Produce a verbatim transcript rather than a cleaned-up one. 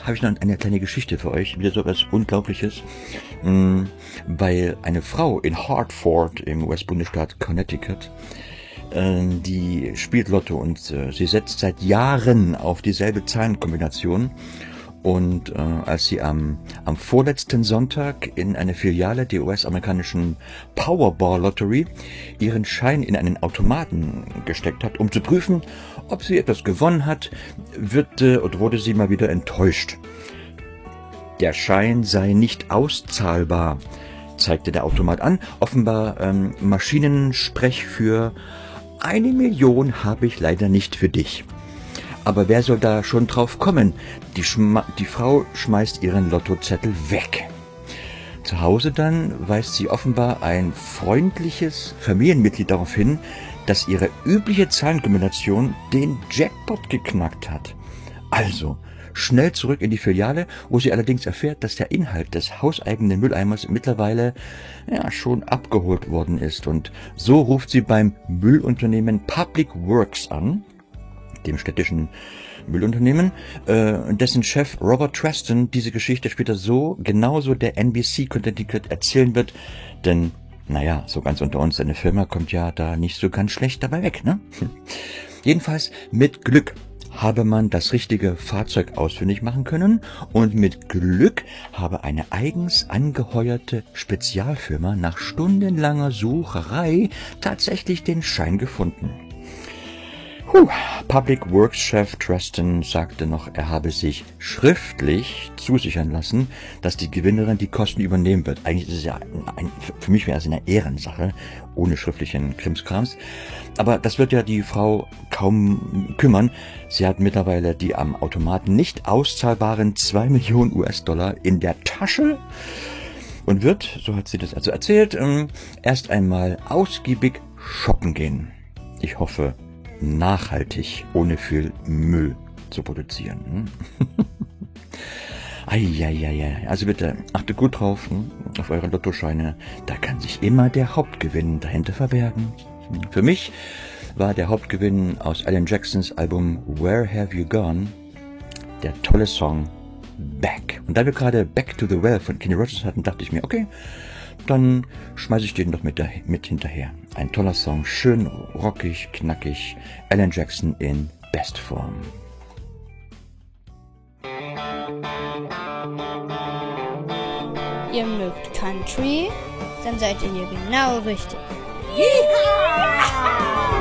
habe ich noch eine kleine Geschichte für euch, wieder so etwas Unglaubliches, mh, weil eine Frau in Hartford im U S-Bundesstaat Connecticut, äh, die spielt Lotto und äh, sie setzt seit Jahren auf dieselbe Zahlenkombination. Und äh, als sie am, am vorletzten Sonntag in eine Filiale der U S-amerikanischen Powerball Lottery ihren Schein in einen Automaten gesteckt hat, um zu prüfen, ob sie etwas gewonnen hat, wird, äh, oder wurde sie mal wieder enttäuscht. Der Schein sei nicht auszahlbar, zeigte der Automat an. Offenbar ähm, Maschinensprech für eine Million habe ich leider nicht für dich. Aber wer soll da schon drauf kommen? Die, Schma- die Frau schmeißt ihren Lottozettel weg. Zu Hause dann weist sie offenbar ein freundliches Familienmitglied darauf hin, dass ihre übliche Zahlenkombination den Jackpot geknackt hat. Also schnell zurück in die Filiale, wo sie allerdings erfährt, dass der Inhalt des hauseigenen Mülleimers mittlerweile ja schon abgeholt worden ist. Und so ruft sie beim Müllunternehmen Public Works an, dem städtischen Müllunternehmen, äh, dessen Chef Robert Treston diese Geschichte später so genauso der N B C Connecticut erzählen wird, denn, naja, so ganz unter uns, seine Firma kommt ja da nicht so ganz schlecht dabei weg, ne? Jedenfalls mit Glück habe man das richtige Fahrzeug ausfindig machen können und mit Glück habe eine eigens angeheuerte Spezialfirma nach stundenlanger Sucherei tatsächlich den Schein gefunden. Puh. Public Works Chef Treston sagte noch, er habe sich schriftlich zusichern lassen, dass die Gewinnerin die Kosten übernehmen wird. Eigentlich ist es ja ein, ein, für mich wäre es eine Ehrensache, ohne schriftlichen Krimskrams. Aber das wird ja die Frau kaum kümmern. Sie hat mittlerweile die am Automaten nicht auszahlbaren zwei Millionen U S-Dollar in der Tasche und wird, so hat sie das also erzählt, erst einmal ausgiebig shoppen gehen. Ich hoffe, nachhaltig, ohne viel Müll zu produzieren. Eieiei, also bitte achtet gut drauf, auf eure Lottoscheine. Da kann sich immer der Hauptgewinn dahinter verbergen. Für mich war der Hauptgewinn aus Alan Jacksons Album Where Have You Gone der tolle Song Back. Und da wir gerade Back to the Well von Kenny Rogers hatten, dachte ich mir, okay, dann schmeiße ich den doch mit, mit hinterher. Ein toller Song, schön rockig, knackig, Alan Jackson in Bestform. Ihr mögt Country? Dann seid ihr hier genau richtig. Yeehaw!